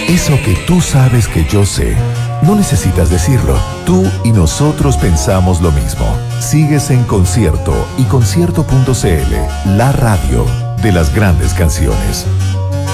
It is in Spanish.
Eso que tú sabes que yo sé. No necesitas decirlo. Tú y nosotros pensamos lo mismo. Sigues en Concierto y concierto.cl, la radio de las grandes canciones.